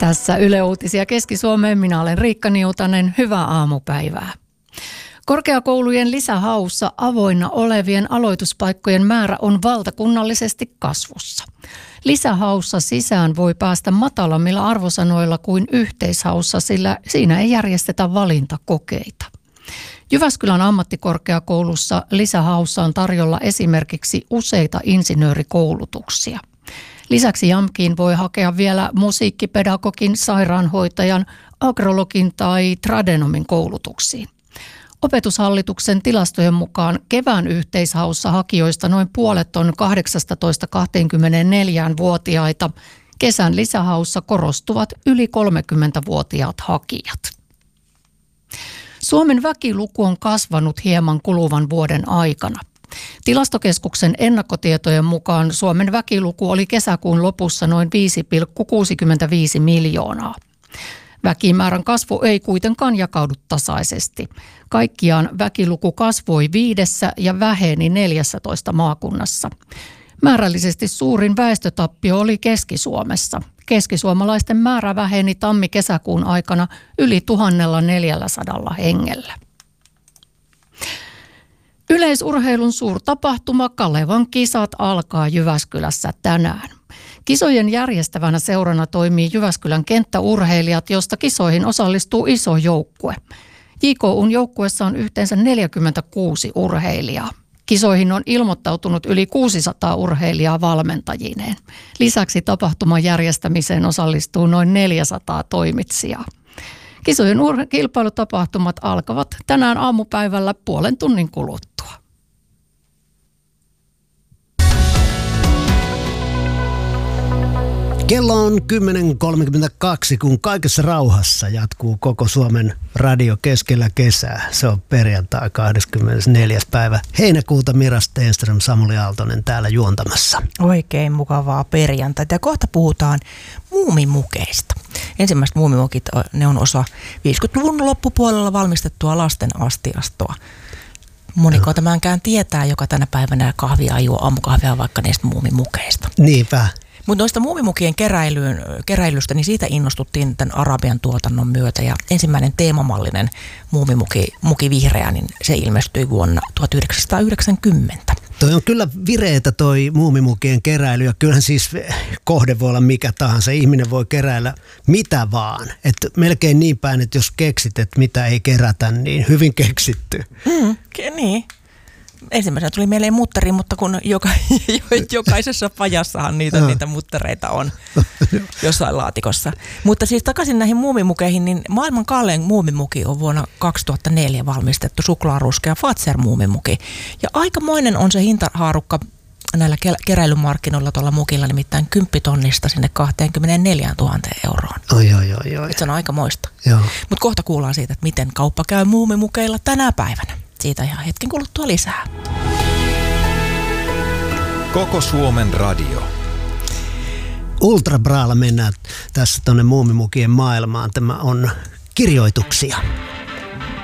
Tässä Yle Uutisia Keski-Suomeen. Minä olen Riikka Niutanen. Hyvää aamupäivää. Korkeakoulujen lisähaussa avoinna olevien aloituspaikkojen määrä on valtakunnallisesti kasvussa. Lisähaussa sisään voi päästä matalammilla arvosanoilla kuin yhteishaussa, sillä siinä ei järjestetä valintakokeita. Jyväskylän ammattikorkeakoulussa lisähaussa on tarjolla esimerkiksi useita insinöörikoulutuksia. Lisäksi JAMKiin voi hakea vielä musiikkipedagogin, sairaanhoitajan, agrologin tai tradenomin koulutuksiin. Opetushallituksen tilastojen mukaan kevään yhteishaussa hakijoista noin puolet on 18-24-vuotiaita. Kesän lisähaussa korostuvat yli 30-vuotiaat hakijat. Suomen väkiluku on kasvanut hieman kuluvan vuoden aikana. Tilastokeskuksen ennakkotietojen mukaan Suomen väkiluku oli kesäkuun lopussa noin 5,65 miljoonaa. Väkimäärän kasvu ei kuitenkaan jakaudu tasaisesti. Kaikkiaan väkiluku kasvoi 5 ja väheni 14 maakunnassa. Määrällisesti suurin väestötappio oli Keski-Suomessa. Keskisuomalaisten määrä väheni tammi-kesäkuun aikana yli 1400 hengellä. Yleisurheilun suurtapahtuma Kalevan kisat alkaa Jyväskylässä tänään. Kisojen järjestävänä seurana toimii Jyväskylän kenttäurheilijat, josta kisoihin osallistuu iso joukkue. JKUn joukkueessa on yhteensä 46 urheilijaa. Kisoihin on ilmoittautunut yli 600 urheilijaa valmentajineen. Lisäksi tapahtuman järjestämiseen osallistuu noin 400 toimitsijaa. Kisojen kilpailutapahtumat alkavat tänään aamupäivällä puolen tunnin kuluttua. Kello on 10.32, kun kaikessa rauhassa jatkuu koko Suomen radio keskellä kesää. Se on perjantai 24. päivä heinäkuuta. Mira Stenström, Samuli Aaltonen täällä juontamassa. Oikein mukavaa perjantaita. Ja kohta puhutaan muumimukeista. Ensimmäiset muumimukit, ne on osa 50-luvun loppupuolella valmistettua lasten astiastoa. Moniko tämänkään tietää, joka tänä päivänä kahvia juo aamukahvia vaikka niistä muumimukeista. Niinpä. Mutta noista muumimukien keräilystä, niin siitä innostuttiin tämän Arabian tuotannon myötä. Ja ensimmäinen teemamallinen muumimuki vihreä, niin se ilmestyi vuonna 1990. Toi on kyllä vireetä toi muumimukien keräily, ja kyllähän siis kohde voi olla mikä tahansa. Ihminen voi keräillä mitä vaan. Et melkein niin päin, että jos keksit, että mitä ei kerätä, niin hyvin keksitty. Niin. Ensimmäisenä tuli mieleen mutteri, mutta kun jokaisessa pajassahan niitä muttereita on jossain laatikossa. Mutta siis takaisin näihin muumimukeihin, niin maailman kallein muumimuki on vuonna 2004 valmistettu suklaaruskea Fazer-muumimuki. Ja aikamoinen on se hintahaarukka näillä keräilymarkkinoilla tuolla mukilla, nimittäin 10 tonnista sinne 24 000 euroon. Oi. Se on aikamoista. Mutta kohta kuullaan siitä, että miten kauppa käy muumimukeilla tänä päivänä. Siitä ihan hetken kuluttua lisää. Koko Suomen radio. Ultrabraalla mennään tässä tuonne muumimukien maailmaan. Tämä on kirjoituksia.